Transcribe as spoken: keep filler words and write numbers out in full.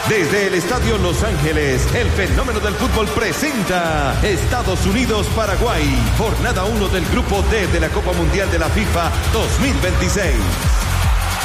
Desde el Estadio Los Ángeles, el fenómeno del fútbol presenta Estados Unidos-Paraguay, jornada uno del Grupo D de la Copa Mundial de la FIFA dos mil veintiséis.